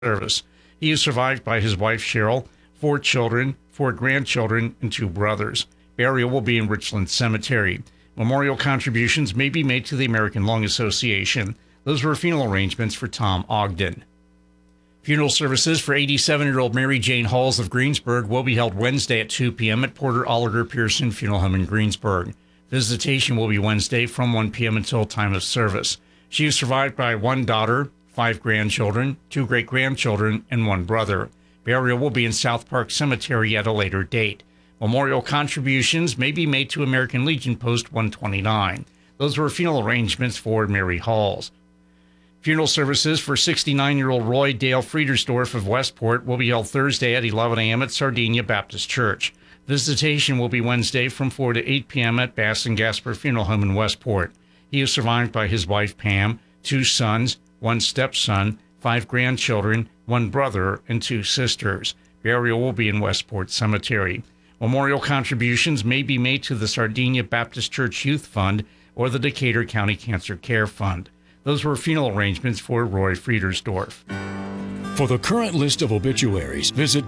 service. He is survived by his wife, Cheryl, 4 children, 4 grandchildren, and 2 brothers. Burial will be in Richland Cemetery. Memorial contributions may be made to the American Lung Association. Those were funeral arrangements for Tom Ogden. Funeral services for 87-year-old Mary Jane Halls of Greensburg will be held Wednesday at 2 p.m. at Porter Oliver Pearson Funeral Home in Greensburg. Visitation will be Wednesday from 1 p.m. until time of service. She is survived by 1 daughter, 5 grandchildren, 2 great-grandchildren, and 1 brother. Burial will be in South Park Cemetery at a later date. Memorial contributions may be made to American Legion Post 129. Those were funeral arrangements for Mary Halls. Funeral services for 69-year-old Roy Dale Friedersdorf of Westport will be held Thursday at 11 a.m. at Sardinia Baptist Church. Visitation will be Wednesday from 4 to 8 p.m. at Bass and Gasper Funeral Home in Westport. He is survived by his wife, Pam, 2 sons, 1 stepson, 5 grandchildren, 1 brother, and 2 sisters. Burial will be in Westport Cemetery. Memorial contributions may be made to the Sardinia Baptist Church Youth Fund or the Decatur County Cancer Care Fund. Those were funeral arrangements for Roy Friedersdorf. For the current list of obituaries, visit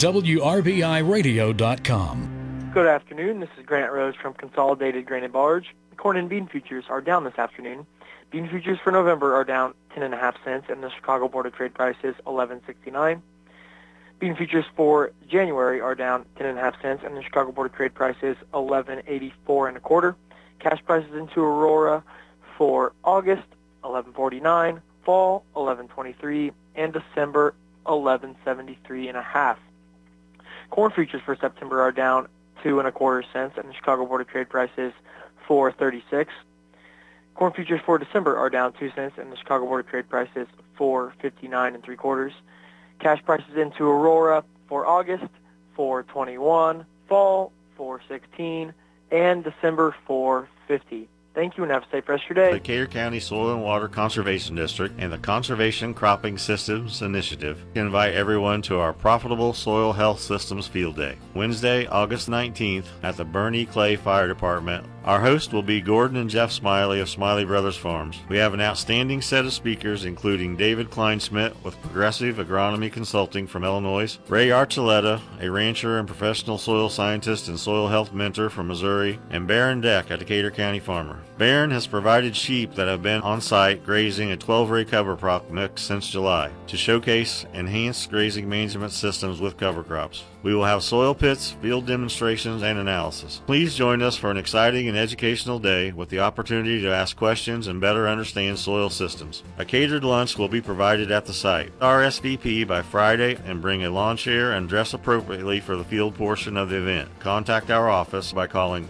WRBIRadio.com. Good afternoon. This is Grant Rose from Consolidated Grain and Barge. Corn and bean futures are down this afternoon. Bean futures for November are down 10.5 cents, and the Chicago Board of Trade price is $11.69. Bean futures for January are down 10.5 cents, and the Chicago Board of Trade price is $11.84 1/4. Cash prices into Aurora for August, $11.49, fall, $11.23, and December, $11.73 1/2. Corn futures for September are down 2 1/4 cents, and the Chicago Board of Trade price is $4.36. Corn futures for December are down 2 cents, and the Chicago Board of Trade price is $4.59 3/4. Cash prices into Aurora for August, $4.21, fall, $4.16, and December, $4.50. Thank you, and have a safe rest of your day. The Decatur County Soil and Water Conservation District and the Conservation Cropping Systems Initiative invite everyone to our Profitable Soil Health Systems Field Day, Wednesday, August 19th at the Bernie Clay Fire Department. Our host will be Gordon and Jeff Smiley of Smiley Brothers Farms. We have an outstanding set of speakers, including David Kleinschmidt with Progressive Agronomy Consulting from Illinois, Ray Archuleta, a rancher and professional soil scientist and soil health mentor from Missouri, and Baron Deck, a Decatur County farmer. Baron has provided sheep that have been on site grazing a 12-ray cover crop mix since July to showcase enhanced grazing management systems with cover crops. We will have soil pits, field demonstrations, and analysis. Please join us for an exciting and educational day with the opportunity to ask questions and better understand soil systems. A catered lunch will be provided at the site. RSVP by Friday and bring a lawn chair and dress appropriately for the field portion of the event. Contact our office by calling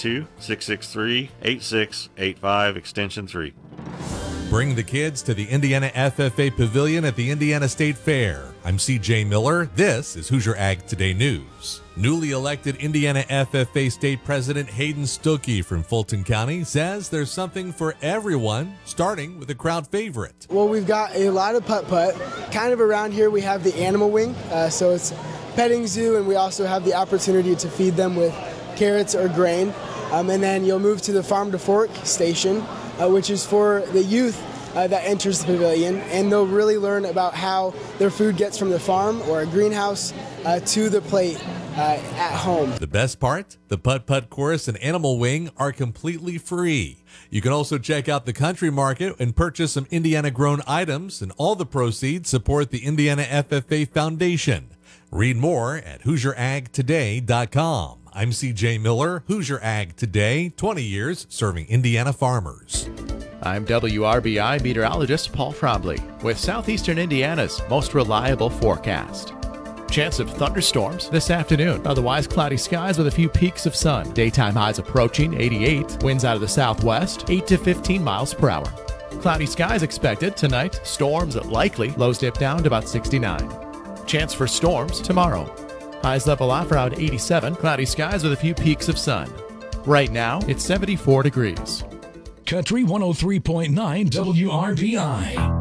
812-663-8685 extension 3. Bring the kids to the Indiana FFA Pavilion at the Indiana State Fair. I'm CJ Miller. This is Hoosier Ag Today News. Newly elected Indiana FFA State President Hayden Stuckey from Fulton County says there's something for everyone, starting with a crowd favorite. Well, we've got a lot of putt-putt. Kind of around here we have the animal wing, so it's petting zoo, and we also have the opportunity to feed them with carrots or grain. And then you'll move to the Farm to Fork station, which is for the youth that enters the pavilion, and they'll really learn about how their food gets from the farm or a greenhouse to the plate at home. The best part? The Putt-Putt Course and Animal Wing are completely free. You can also check out the country market and purchase some Indiana-grown items, and all the proceeds support the Indiana FFA Foundation. Read more at HoosierAgToday.com. I'm CJ Miller, Hoosier Ag Today, 20 years serving Indiana farmers. I'm WRBI meteorologist Paul Frobley with Southeastern Indiana's most reliable forecast. Chance of thunderstorms this afternoon. Otherwise cloudy skies with a few peaks of sun. Daytime highs approaching 88. Winds out of the southwest, 8 to 15 miles per hour. Cloudy skies expected tonight. Storms likely. Lows dip down to about 69. Chance for storms tomorrow. Highs level off around 87. Cloudy skies with a few peaks of sun. Right now, it's 74 degrees. Country 103.9 WRBI.